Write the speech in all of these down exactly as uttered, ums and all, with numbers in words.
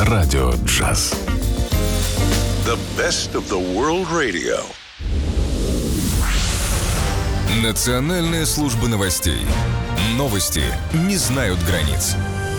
Радио джаз. The best of the world radio. Национальная служба новостей. Новости не знают границ.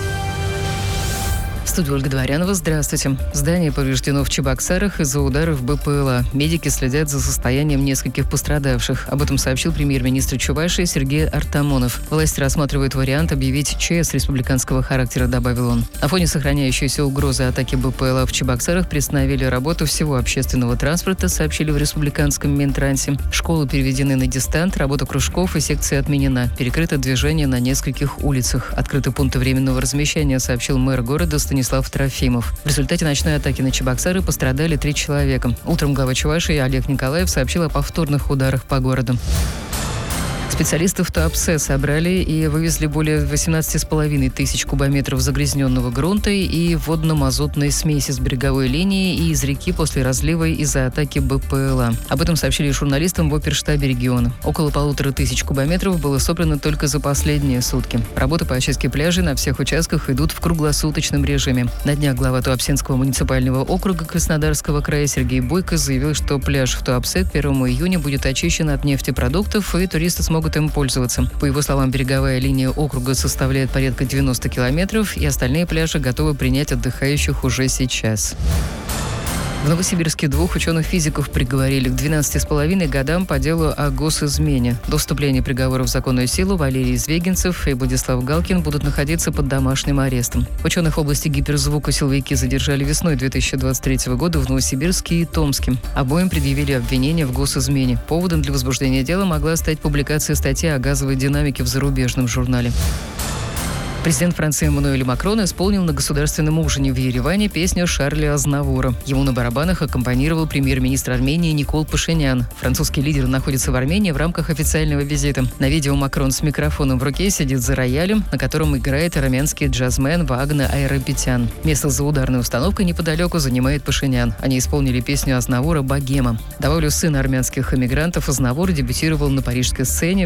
В студии Ольга Дворянова. Здравствуйте. Здание повреждено в Чебоксарах из-за ударов БПЛА. Медики следят за состоянием нескольких пострадавших. Об этом сообщил премьер-министр Чувашии Сергей Артамонов. Власти рассматривают вариант объявить ЧС республиканского характера, добавил он. На фоне сохраняющейся угрозы атаки БПЛА в Чебоксарах приостановили работу всего общественного транспорта, сообщили в республиканском Минтрансе. Школы переведены на дистант, работа кружков и секций отменена. Перекрыто движение на нескольких улицах. Открыты пункты временного размещения, сообщил мэр города Станислав Трофимов. В результате ночной атаки на Чебоксары пострадали три человека. Утром глава Чувашии Олег Николаев сообщил о повторных ударах по городу. Специалисты в Туапсе собрали и вывезли более восемнадцать с половиной тысяч кубометров загрязненного грунта и водно-мазутной смеси с береговой линии и из реки после разлива из-за атаки БПЛА. Об этом сообщили журналистам в оперштабе региона. Около полутора тысяч кубометров было собрано только за последние сутки. Работы по очистке пляжей на всех участках идут в круглосуточном режиме. На днях глава Туапсинского муниципального округа Краснодарского края Сергей Бойко заявил, что пляж в Туапсе к первому июня будет очищен от нефтепродуктов, и туристы смогут им пользоваться. По его словам, береговая линия округа составляет порядка девяносто километров, и остальные пляжи готовы принять отдыхающих уже сейчас. В Новосибирске двух ученых-физиков приговорили к двенадцати с половиной годам по делу о госизмене. До вступления приговора в законную силу Валерий Звегинцев и Владислав Галкин будут находиться под домашним арестом. Ученых в области гиперзвука силовики задержали весной две тысячи двадцать третьего года в Новосибирске и Томске. Обоим предъявили обвинения в госизмене. Поводом для возбуждения дела могла стать публикация статьи о газовой динамике в зарубежном журнале. Президент Франции Эммануэль Макрон исполнил на государственном ужине в Ереване песню Шарля Азнавура. Ему на барабанах аккомпанировал премьер-министр Армении Никол Пашинян. Французский лидер находится в Армении в рамках официального визита. На видео Макрон с микрофоном в руке сидит за роялем, на котором играет армянский джазмен Вагна Айрапетян. Место за ударной установкой неподалеку занимает Пашинян. Они исполнили песню Азнавура «Богема». Добавлю, сын армянских эмигрантов Азнавур дебютировал на парижской сцене